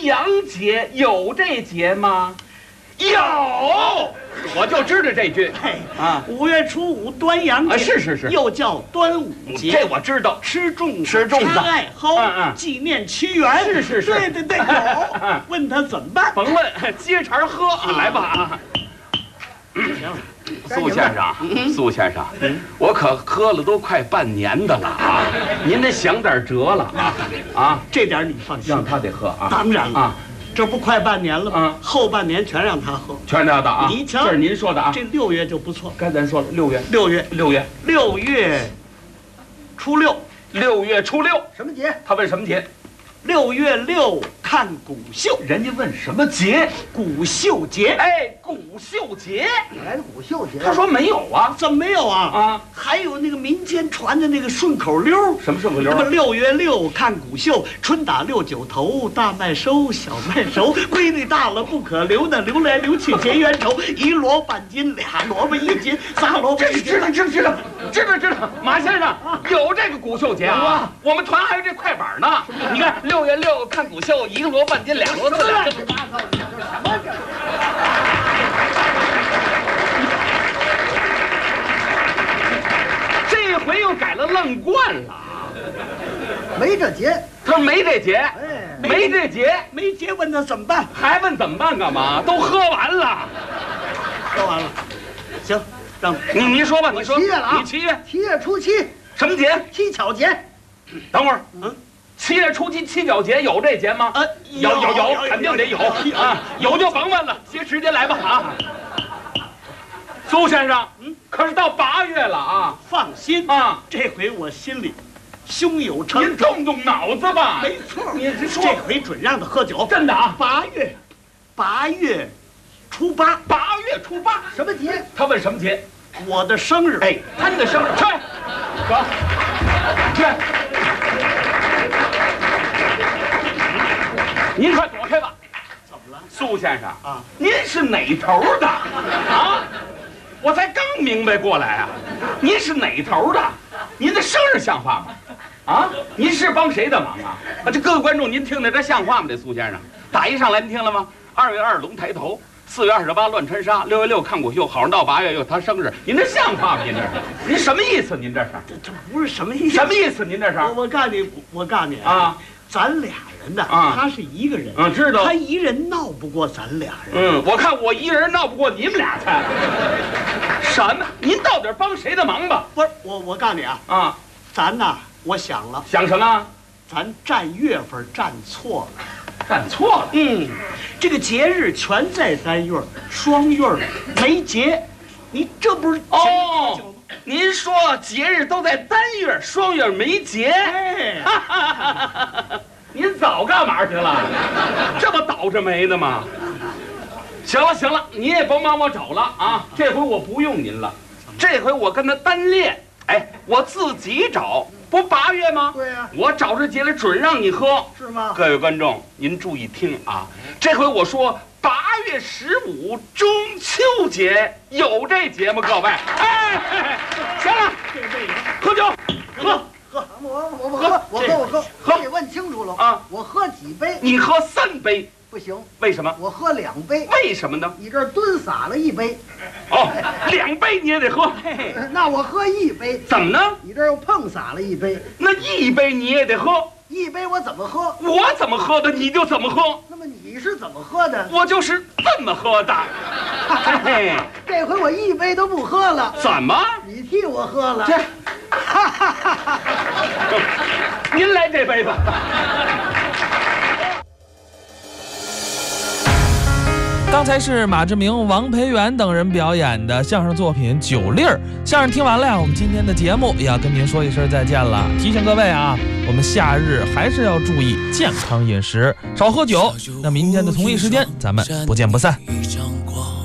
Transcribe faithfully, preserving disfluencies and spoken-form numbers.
阳节有这节吗？有，我就知道这句。 嘿啊， 五月初五端阳节， 啊是是是， 又叫端午节， 这我知道。 吃粽吃粽子， 插艾蒿， 嗯嗯， 纪念屈原。 是是是， 对对对，有。问他怎么办？ 甭问，接茬喝，来吧啊。 行了。 苏先生，苏先生，我可喝了都快半年的了啊！您得想点辙了啊！啊， 这点你放心， 让他得喝啊！ 当然了啊， 这不快半年了吗？ 啊， 后半年全让他喝， 全让他啊！ 你瞧， 这是您说的啊！ 这六月就不错。 该咱说了，六月， 六月， 六月， 六月初六， 六月初六， 什么节？ 他问什么节？ 六月六看谷秀， 人家问什么节？ 谷秀节。 哎，谷秀节， 来了谷秀节。 他说没有啊， 怎么没有啊？ 啊， 还有那个民间传的那个顺口溜。 什么顺口溜？ 什么六月六看谷秀，春打六九头，大麦收，小麦熟，闺女大了不可留，那留来留去结冤仇。一萝卜半斤，俩萝卜一斤，仨萝卜一斤。 知道知道知道知道知道，马先生有这个谷秀节啊，我们团还有这快板呢。你看六月六看谷秀，一个萝卜半斤，俩萝卜四两。 这八糟，这什么这？ 这回又改了愣惯了， 没这节。 他说没这节， 哎， 没这节， 没结问他怎么办？ 还问怎么办干嘛？都喝完了， 说完了，行，让你你说吧，你说。 七月了啊， 你七月七月初七什么节？ 七巧节。 等会儿， 嗯， 七月初七七角节有这节吗？ 呃， 有有有，肯定得有啊，有就甭问了，接时间来吧啊。苏先生，嗯，可是到八月了啊， 放心啊， 这回我心里胸有您成竹。 动动脑子吧。 没错， 你这说这回准让他喝酒， 真的啊？ 八月，八月初八， 八月初八， 什么节？ 他问什么节？ 我的生日。 哎，他的生日，去，走，去。您快躲开吧！ 怎么了？ 苏先生啊， 您是哪头的啊？我才刚明白过来啊！您是哪头的？您的生日像话吗？啊，您是帮谁的忙啊？啊，这各位观众，您听着这像话吗？这苏先生打一上来，您听了吗？二月二龙抬头，四月二十八乱穿纱，六月六看谷秀，好上到八月又他生日，您这像话吗？您这是，您什么意思？您这是这这不是什么意思？ 什么意思？您这是我我告诉你，我告诉你啊， 咱俩人呢， 啊他是一个人， 嗯，知道他。一人闹不过咱俩人。 嗯，我看我一人闹不过你们俩才。什么？您到底帮谁的忙吧？ 不是我，我告诉你啊， 啊， 咱呐，我想了， 想什么？ 咱占月份占错了。 干错了。 嗯，这个节日全在单月，双月没节，你这不是哦，您说节日都在单月，双月没节。 哎， 您早干嘛去了？这么倒着霉的吗？行了行了，你也甭帮我找了啊！这回我不用您了，这回我跟他单练。哎，我自己找，不八月吗？ 对呀， 我找着节了，准让你喝。 是吗？ 各位观众，您注意听啊！这回我说八月十五中秋节有这节吗？各位，哎，行了，喝酒，喝。 喝，我我我喝，我喝我喝， 喝你问清楚了啊！ 我喝几杯？ 你喝三杯不行， 为什么？ 我喝两杯。 为什么呢？ 你这儿蹲洒了一杯， 哦，两杯你也得喝。 那我喝一杯。 怎么呢？ 你这儿又碰洒了一杯， 那一杯你也得喝。 一杯我怎么喝？ 我怎么喝的你就怎么喝。 那么你是怎么喝的？ 我就是这么喝的。嘿嘿， 这回我一杯都不喝了。 怎么？ 你替我喝了。 这，您来这杯吧。 刚才是马志明、王培元等人表演的相声作品《酒粒儿》。相声听完了呀，我们今天的节目也要跟您说一声再见了。提醒各位啊，我们夏日还是要注意健康饮食，少喝酒。那明天的同一时间，咱们不见不散。一张光